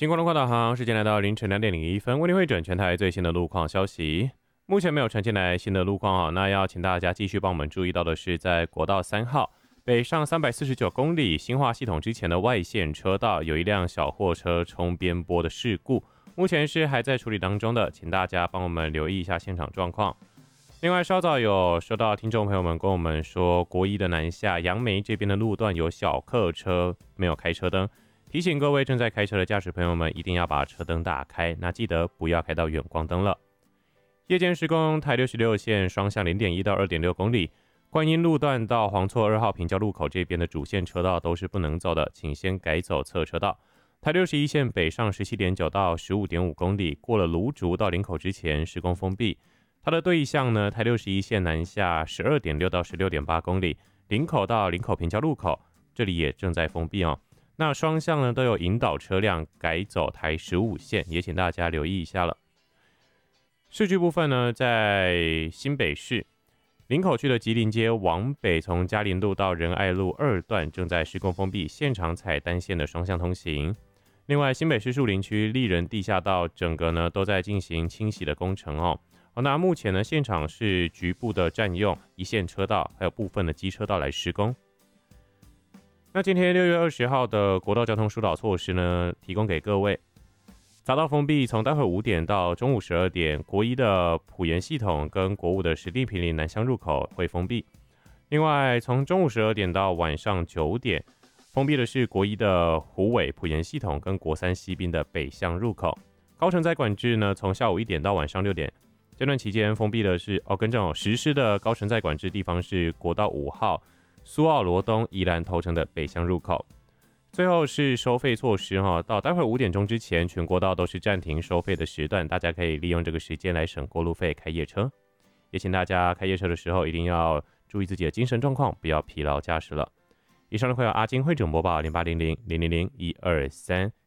经过路况导航，时间来到凌晨2点01分，为您会转全台最新的路况消息。目前没有传进来新的路况那要请大家继续帮我们注意到的是，在国道3号北上349公里新化系统之前的外线车道，有一辆小货车冲边坡的事故，目前是还在处理当中的，请大家帮我们留意一下现场状况。另外，稍早有收到听众朋友们跟我们说，国一的南下杨梅这边的路段有小客车没有开车灯。提醒各位正在开车的驾驶朋友们，一定要把车灯打开，那记得不要开到远光灯了。夜间施工台66线双向 0.1 到 2.6 公里，观音路段到黄厝2号平交路口这边的主线车道都是不能走的，请先改走侧车道。台61线北上 17.9 到 15.5 公里，过了芦竹到林口之前施工封闭。它的对向呢，台61线南下 12.6 到 16.8 公里，林口到林口平交路口，这里也正在封闭哦。那双向呢都有引导车辆改走台15线，也请大家留意一下了。市区部分呢，在新北市林口区的吉林街往北，从嘉林路到仁爱路2段正在施工封闭，现场采单线的双向通行。另外，新北市树林区丽人地下道整个呢都在进行清洗的工程哦。那目前呢，现场是局部的占用一线车道，还有部分的机车道来施工。那今天6月20号的国道交通疏导措施呢，提供给各位。匝道封闭，从待会5点到中午12点，国一的埔盐系统跟国五的石碇坪林南向入口会封闭。另外，从中午12点到晚上9点，封闭的是国一的虎尾埔盐系统跟国三西滨的北向入口。高承载管制呢，从下午1点到晚上6点。这段期间封闭的是实施的高承载管制地方是国道5号。苏澳罗东宜兰头城的北向入口。最后是收费措施到待会5点钟之前，全国道都是暂停收费的时段，大家可以利用这个时间来省过路费开夜车。也请大家开夜车的时候一定要注意自己的精神状况，不要疲劳驾驶了。以上的会有阿金会诊播报0800000123